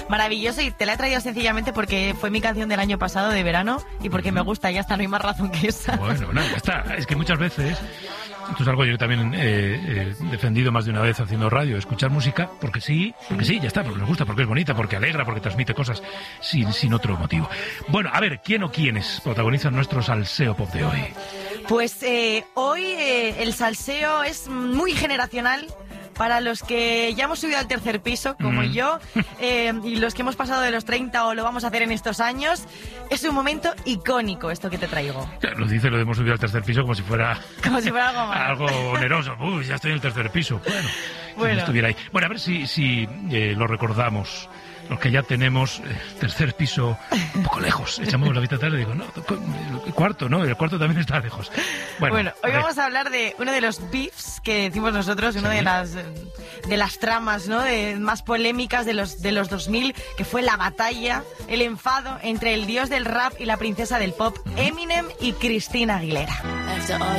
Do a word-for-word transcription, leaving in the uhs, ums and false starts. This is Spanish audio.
maravilloso, y te la he traído sencillamente porque fue mi canción del año pasado de verano y porque me gusta, ya está, no hay más razón que esa. Bueno, no, ya está. Es que muchas veces, esto es algo que yo también he eh, eh, defendido más de una vez haciendo radio, escuchar música porque sí, porque sí, ya está, porque nos gusta, porque es bonita, porque alegra, porque transmite cosas sin, sin otro motivo. Bueno, a ver, ¿quién o quiénes protagonizan nuestro salseo pop de hoy? Pues eh, hoy eh, el salseo es muy generacional. Para los que ya hemos subido al tercer piso, como mm. yo, eh, y los que hemos pasado de los treinta o lo vamos a hacer en estos años, es un momento icónico esto que te traigo. Ya, lo dice lo de hemos subido al tercer piso como si fuera... Como si fuera algo malo. Algo oneroso. Uy, ya estoy en el tercer piso. Bueno, bueno. Si estuviera ahí. Bueno, a ver si, si eh, lo recordamos. Los que ya tenemos eh, tercer piso un poco lejos. Echamos la vista atrás y digo, no, el cuarto, ¿no? El cuarto también está lejos. Bueno, bueno hoy a vamos a hablar de uno de los beefs que decimos nosotros, una ¿Sí? de las de las tramas, ¿no? De, más polémicas de los de los dos mil, que fue la batalla, el enfado entre el dios del rap y la princesa del pop, Eminem y Christina Aguilera.